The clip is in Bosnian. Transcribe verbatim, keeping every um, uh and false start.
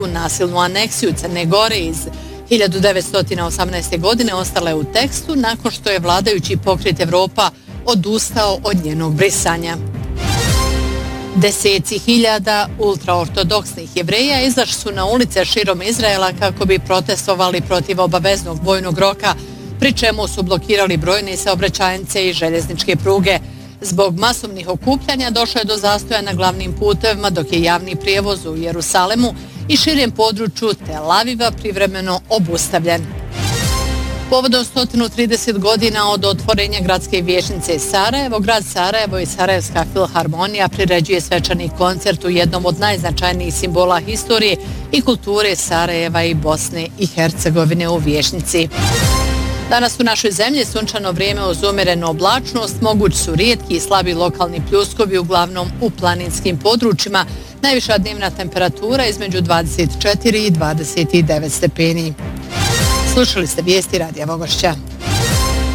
nasilnu aneksiju Crne Gore iz hiljadu devetsto osamnaeste. godine ostala je u tekstu nakon što je vladajući pokret Evropa odustao od njenog brisanja. Deseci hiljada ultraortodoksnih Jevreja izašli su na ulice širom Izraela kako bi protestovali protiv obaveznog vojnog roka, pri čemu su blokirali brojne saobraćajnice i željezničke pruge. Zbog masovnih okupljanja došlo je do zastoja na glavnim putevima, dok je javni prijevoz u Jerusalemu i širem području Tel Aviva privremeno obustavljen. Povodom sto trideset godina od otvorenja gradske vijećnice Sarajevo, grad Sarajevo i Sarajevska filharmonija priređuje svečani koncert u jednom od najznačajnijih simbola historije i kulture Sarajeva i Bosne i Hercegovine u vijećnici. Danas u našoj zemlji sunčano vrijeme uz umjerenu oblačnost, mogući su rijetki i slabi lokalni pljuskovi, uglavnom u planinskim područjima. Najviša dnevna temperatura između dvadeset četiri i dvadeset devet stepeni. Slušali ste vijesti Radija Vogošća.